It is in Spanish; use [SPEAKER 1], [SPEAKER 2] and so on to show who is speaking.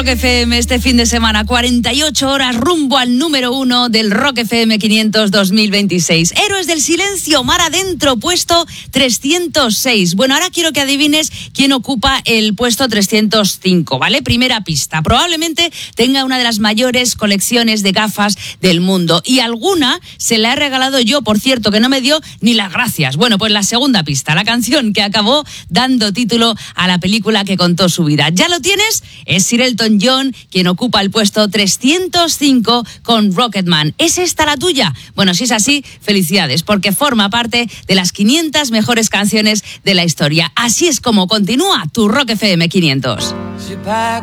[SPEAKER 1] Rock FM este fin de semana, 48 horas rumbo al número 1 del Rock FM 500 2026. Héroes del Silencio, mar adentro, puesto 306. Bueno, ahora quiero que adivines quién ocupa el puesto 305, ¿vale? Primera pista. Probablemente tenga una de las mayores colecciones de gafas del mundo y alguna se la he regalado yo, por cierto, que no me dio ni las gracias. Bueno, pues la segunda pista, la canción que acabó dando título a la película que contó su vida. ¿Ya lo tienes? Es Sir Elton John quien ocupa el puesto 305 con Rocketman. ¿Es esta la tuya? Bueno, si es así, felicidades, porque forma parte de las 500 mejores canciones de la historia. Así es como continúa tu Rock FM 500.